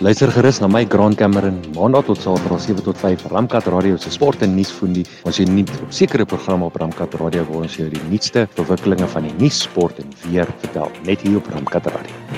Luister gerus na my Grant Cameron Maandag tot Saterdag 7 tot 5 Ramkat Radio se sport en nuusfondie. Ons jy nie op sekere programme op Ramkat Radio waar ons jou die nuutste verwikkelinge van die nuus, sport en weer vertel, net hier op Ramkat Radio.